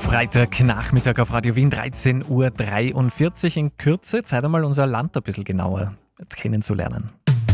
Freitagnachmittag auf Radio Wien, 13.43 Uhr. In Kürze Zeit einmal unser Land ein bisschen genauer kennenzulernen.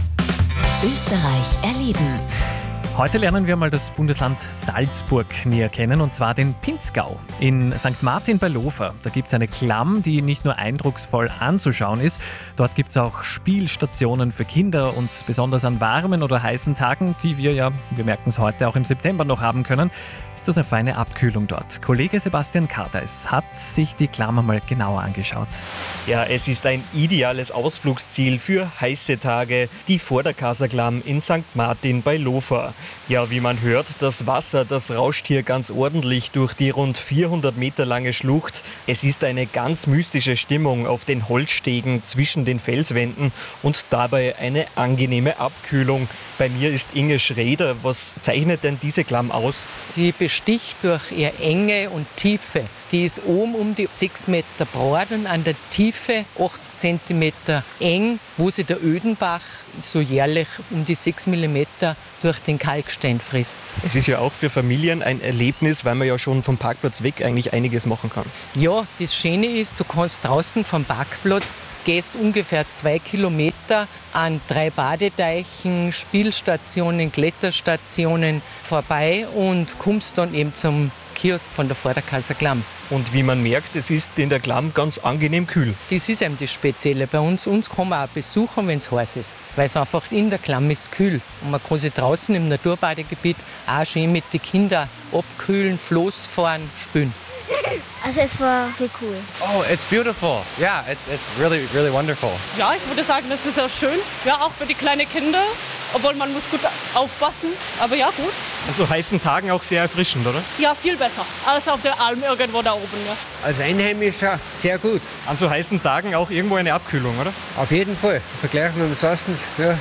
Österreich erleben. Heute lernen wir mal das Bundesland Salzburg näher kennen, und zwar den Pinzgau. In St. Martin bei Lofer, da gibt es eine Klamm, die nicht nur eindrucksvoll anzuschauen ist. Dort gibt es auch Spielstationen für Kinder, und besonders an warmen oder heißen Tagen, die wir merken es heute, auch im September noch haben können, ist das eine feine Abkühlung dort. Kollege Sebastian Karteis hat sich die Klamm einmal genauer angeschaut. Ja, es ist ein ideales Ausflugsziel für heiße Tage, die Vorderkaserklamm in St. Martin bei Lofer. Ja, wie man hört, das Wasser, das rauscht hier ganz ordentlich durch die rund 400 Meter lange Schlucht. Es ist eine ganz mystische Stimmung auf den Holzstegen zwischen den Felswänden und dabei eine angenehme Abkühlung. Bei mir ist Inge Schrader. Was zeichnet denn diese Klamm aus? Sie besticht durch ihre Enge und Tiefe. Die ist oben um die 6 Meter breit und an der Tiefe 80 Zentimeter eng, wo sich der Ödenbach so jährlich um die 6 Millimeter durch den Kalkstein frisst. Es ist ja auch für Familien ein Erlebnis, weil man ja schon vom Parkplatz weg eigentlich einiges machen kann. Ja, das Schöne ist, du kannst draußen vom Parkplatz, gehst ungefähr 2 Kilometer an 3 Badeteichen, Spielstationen, Kletterstationen vorbei und kommst dann eben zum Kiosk von der Vorderkaser Klamm. Und wie man merkt, es ist in der Klamm ganz angenehm kühl. Das ist eben das Spezielle bei uns. Uns kann man auch besuchen, wenn es heiß ist. Weil es einfach in der Klamm ist kühl. Und man kann sich draußen im Naturbadegebiet auch schön mit den Kindern abkühlen, Floß fahren, spülen. Also es war viel cool. Oh, it's beautiful. Yeah, it's really, really wonderful. Ja, ich würde sagen, das ist sehr schön. Ja, auch für die kleinen Kinder. Obwohl man muss gut aufpassen. Aber ja, gut. An so heißen Tagen auch sehr erfrischend, oder? Ja, viel besser als auf der Alm irgendwo da oben. Ja. Als Einheimischer sehr gut. An so heißen Tagen auch irgendwo eine Abkühlung, oder? Auf jeden Fall. Im Vergleich mit dem Sassen,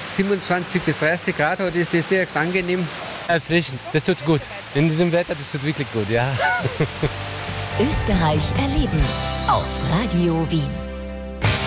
27 bis 30 Grad hat, ist das direkt angenehm. Erfrischend, das tut gut. In diesem Wetter, das tut wirklich gut, ja. Österreich erleben auf Radio Wien.